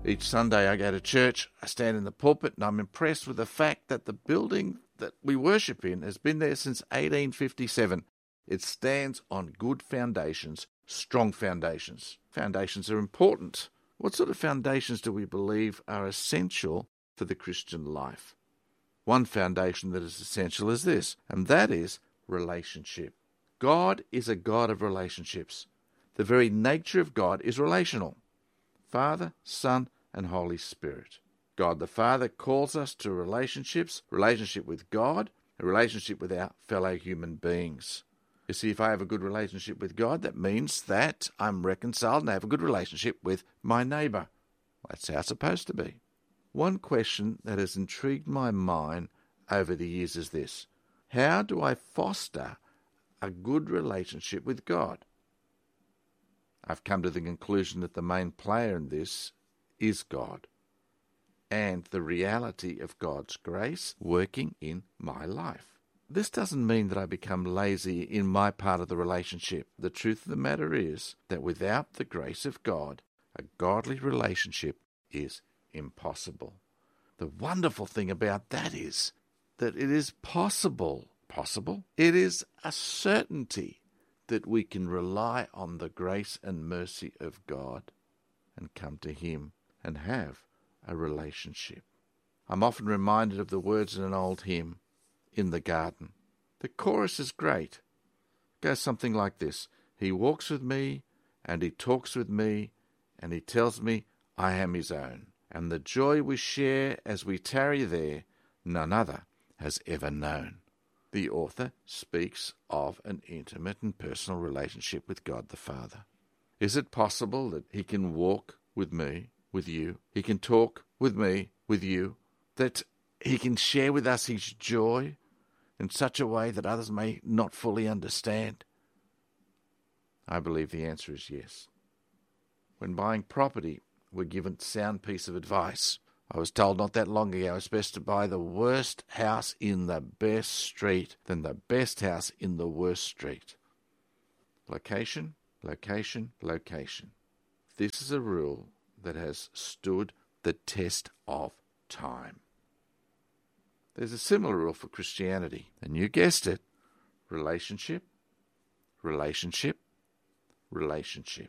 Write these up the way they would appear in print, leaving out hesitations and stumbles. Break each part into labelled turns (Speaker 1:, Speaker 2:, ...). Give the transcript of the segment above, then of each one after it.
Speaker 1: Each Sunday I go to church, I stand in the pulpit, and I'm impressed with the fact that the building that we worship in has been there since 1857. It stands on good foundations, strong foundations. Foundations are important. What sort of foundations do we believe are essential for the Christian life? One foundation that is essential is this, and that is relationship. God is a God of relationships. The very nature of God is relational. Father, Son, and Holy Spirit. God the Father calls us to relationships, relationship with God, a relationship with our fellow human beings. You see, if I have a good relationship with God, that means that I'm reconciled and I have a good relationship with my neighbour. That's how it's supposed to be. One question that has intrigued my mind over the years is this: how do I foster a good relationship with God? I've come to the conclusion that the main player in this is God and the reality of God's grace working in my life. This doesn't mean that I become lazy in my part of the relationship. The truth of the matter is that without the grace of God, a godly relationship is impossible. The wonderful thing about that is that it is possible. It is a certainty that we can rely on the grace and mercy of God and come to Him and have a relationship. I'm often reminded of the words in an old hymn, In the Garden. The chorus is great. It goes something like this: He walks with me, and He talks with me, and He tells me I am His own. And the joy we share as we tarry there, none other has ever known. The author speaks of an intimate and personal relationship with God the Father. Is it possible that He can walk with me, with you? He can talk with me, with you? That He can share with us His joy in such a way that others may not fully understand? I believe the answer is yes. When buying property, we're given a sound piece of advice. I was told not that long ago it's best to buy the worst house in the best street than the best house in the worst street. Location, location, location. This is a rule that has stood the test of time. There's a similar rule for Christianity, and you guessed it: relationship, relationship, relationship.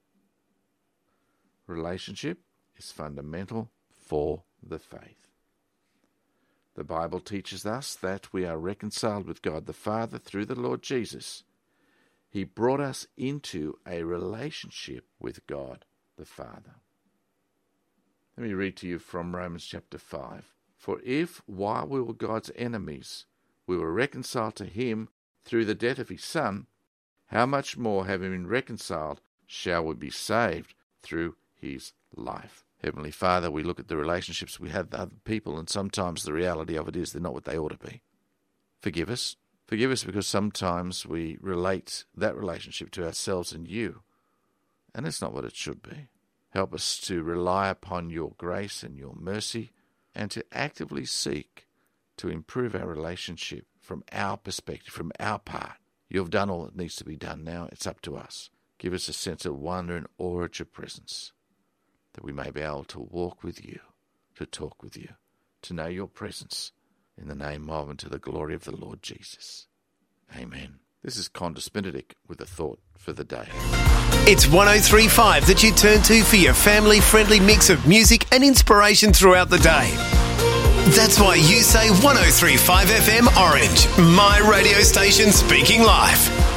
Speaker 1: Relationship is fundamental for the faith. The Bible teaches us that we are reconciled with God the Father through the Lord Jesus. He brought us into a relationship with God the Father. Let me read to you from Romans chapter 5. For if, while we were God's enemies, we were reconciled to Him through the death of His Son, how much more, having been reconciled, shall we be saved through His life? Heavenly Father, we look at the relationships we have with other people, and sometimes the reality of it is they're not what they ought to be. Forgive us. Forgive us because sometimes we relate that relationship to ourselves and you, and it's not what it should be. Help us to rely upon your grace and your mercy, and to actively seek to improve our relationship from our perspective, from our part. You've done all that needs to be done now. It's up to us. Give us a sense of wonder and awe at your presence, that we may be able to walk with you, to talk with you, to know your presence, in the name of and to the glory of the Lord Jesus. Amen. This is Condis Benedict with a thought for the day.
Speaker 2: It's 103.5 that you turn to for your family-friendly mix of music and inspiration throughout the day. That's why you say 103.5 FM Orange, my radio station speaking life.